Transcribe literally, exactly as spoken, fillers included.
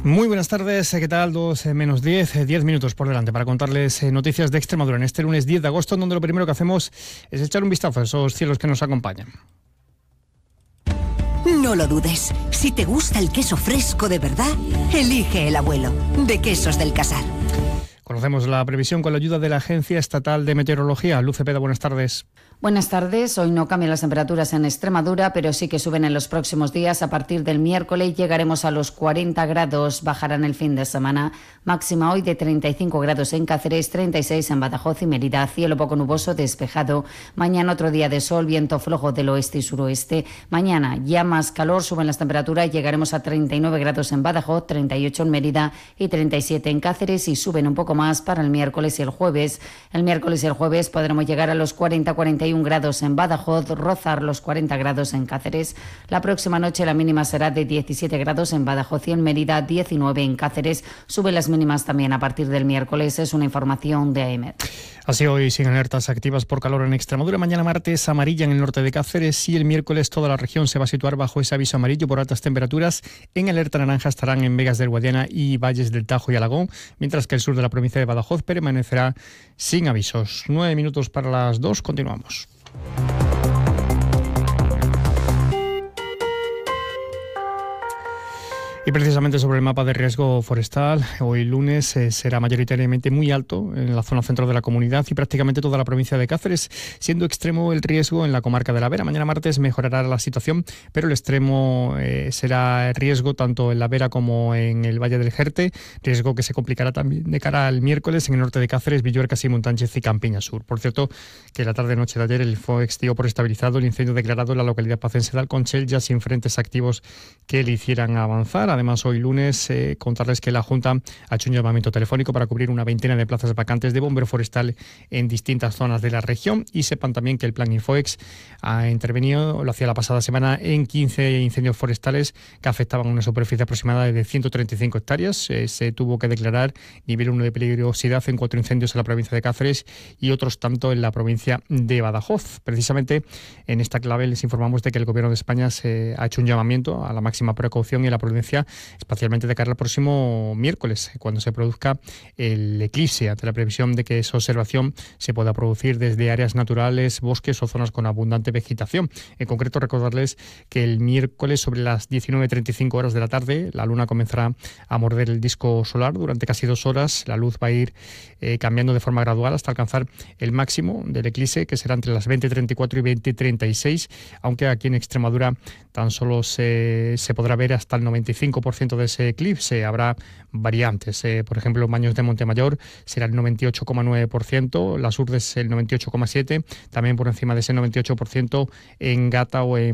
Muy buenas tardes, ¿qué tal? Dos menos diez, diez minutos por delante para contarles eh, noticias de Extremadura en este lunes diez de agosto, en donde lo primero que hacemos es echar un vistazo a esos cielos que nos acompañan. No lo dudes, si te gusta el queso fresco de verdad, elige El Abuelo, de Quesos del Casar. Conocemos la previsión con la ayuda de la Agencia Estatal de Meteorología. Luz Cepeda, buenas tardes. Buenas tardes. Hoy no cambian las temperaturas en Extremadura, pero sí que suben en los próximos días. A partir del miércoles llegaremos a los cuarenta grados, bajarán el fin de semana. Máxima hoy de treinta y cinco grados en Cáceres, treinta y seis en Badajoz y Mérida. Cielo poco nuboso, despejado. Mañana otro día de sol, viento flojo del oeste y suroeste. Mañana ya más calor, suben las temperaturas. Llegaremos a treinta y nueve grados en Badajoz, treinta y ocho en Mérida y treinta y siete en Cáceres, y suben un poco más para el miércoles y el jueves. El miércoles y el jueves podremos llegar a los cuarenta a cuarenta y uno grados en Badajoz, rozar los cuarenta grados en Cáceres. La próxima noche la mínima será de diecisiete grados en Badajoz y en Mérida, diecinueve en Cáceres. Suben las mínimas también a partir del miércoles. Es una información de A E M E T. Así hoy sin alertas activas por calor en Extremadura. Mañana martes amarilla en el norte de Cáceres, y el miércoles toda la región se va a situar bajo ese aviso amarillo por altas temperaturas. En alerta naranja estarán en Vegas del Guadiana y Valles del Tajo y Alagón, mientras que el sur de la provincia de Badajoz permanecerá sin avisos. Nueve minutos para las dos, continuamos. Y precisamente sobre el mapa de riesgo forestal, hoy lunes eh, será mayoritariamente muy alto en la zona centro de la comunidad y prácticamente toda la provincia de Cáceres, siendo extremo el riesgo en la comarca de la Vera. Mañana martes mejorará la situación, pero el extremo eh, será riesgo tanto en la Vera como en el Valle del Jerte, riesgo que se complicará también de cara al miércoles en el norte de Cáceres, Villuercas y Montánchez y Campiña Sur. Por cierto, que la tarde-noche de ayer el Foex dio por estabilizado el incendio declarado en la localidad pacense de Alconchel, ya sin frentes activos que le hicieran avanzar. Además, hoy lunes, eh, contarles que la Junta ha hecho un llamamiento telefónico para cubrir una veintena de plazas vacantes de bombero forestal en distintas zonas de la región, y sepan también que el plan Infoex ha intervenido, lo hacía la pasada semana, en quince incendios forestales que afectaban una superficie aproximada de ciento treinta y cinco hectáreas. Eh, se tuvo que declarar nivel uno de peligrosidad en cuatro incendios en la provincia de Cáceres y otros tanto en la provincia de Badajoz. Precisamente en esta clave les informamos de que el Gobierno de España se ha hecho un llamamiento a la máxima precaución y a la prudencia, especialmente de cara al próximo miércoles, cuando se produzca el eclipse, ante la previsión de que esa observación se pueda producir desde áreas naturales, bosques o zonas con abundante vegetación. En concreto, recordarles que el miércoles sobre las diecinueve treinta y cinco horas de la tarde la luna comenzará a morder el disco solar durante casi dos horas. La luz va a ir eh, cambiando de forma gradual hasta alcanzar el máximo del eclipse, que será entre las veinte treinta y cuatro y veinte treinta y seis, aunque aquí en Extremadura tan solo se, se podrá ver hasta el noventa y cinco por ciento de ese eclipse. Habrá variantes, eh, por ejemplo, en Baños de Montemayor será el noventa y ocho coma nueve por ciento, Las Urdes el noventa y ocho coma siete por ciento, también por encima de ese noventa y ocho por ciento en Gata o en